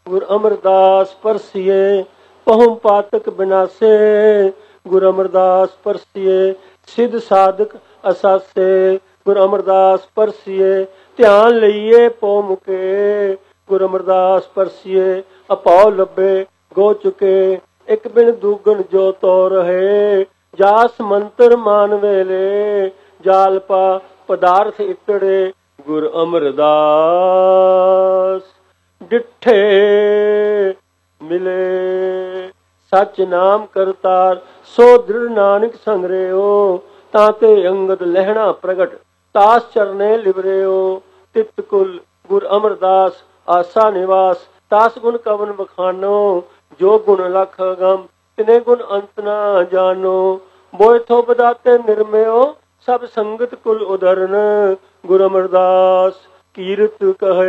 ਗੁਰ ਅਮਰਦਾਸ ਪਰਸੀਏ ਪਹੁਮ ਪਾਤਕ ਬਿਨਾਸੇ। ਗੁਰ ਅਮਰਦਾਸ ਪਰਸੀਏ ਸਿੱਧ ਸਾਧਕ ਅਸਾਸੇ। ਗੁਰ ਅਮਰਦਾਸ ਪਰਸੀਏ ਧਿਆਨ ਲਈਏ ਪੋ ਮੁਕੇ। ਗੁਰ ਅਮਰਦਾਸ ਪਰਸੀਏ ਅਪਾਉ ਲੱਭੇ ਗੋ ਚੁਕੇ। ਇੱਕ ਬਿਨ ਦੂਗਣ ਜੋ ਤੋ ਰਹੇ। ਜਾਸ ਮੰਤਰ ਮਾਨ ਵੇਲੇ ਜਾਲ ਪਾ ਪਦਾਰਥ ਇਤੜੇ। ਗੁਰ ਅਮਰਦਾਸ ਡਿਠੇ ਮਿਲੇ। ਸਚ ਨਾਮ ਕਰਤਾਰ ਸੋ ਦ੍ਰਿੜ ਨਾਨਕ ਸੰਗਰਿਓ। ਤਾਂ ਤੇ ਅੰਗਦ ਲਹਿਣਾ ਪ੍ਰਗਟ ਤਾਸ ਚਰਨੇ ਲਿਵਰਿਓ। ਤਿਤ ਕੁਲ ਗੁਰ ਅਮਰਦਾਸ ਆਸਾ ਨਿਵਾਸ। ਤਾਸ ਗੁਣ ਕਵਨ ਬਖਾਨੋ ਜੋ ਗੁਣ ਲਖ ਅਗਮ ਤਿਨੇ ਗੁਣ ਅੰਤ ਨਾ ਜਾਨੋ। ਬੋਇ ਥੋ ਬਦਾਤੇ ਨਿਰਮਿਓ ਸਭ ਸੰਗਤ ਕੁਲ ਉਧਰਨ। ਗੁਰ ਅਮਰਦਾਸ ਕੀਰਤ ਕਹੇ।